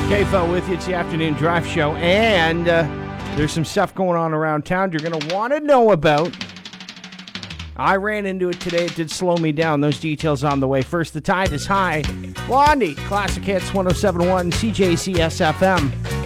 KFL with you. It's the Afternoon Drive Show, and there's some stuff going on around town you're going to want to know about. I ran into it today. It did slow me down. Those details on the way. First, the tide is high. Blondie, Classic Hits 107.1 CJCS FM.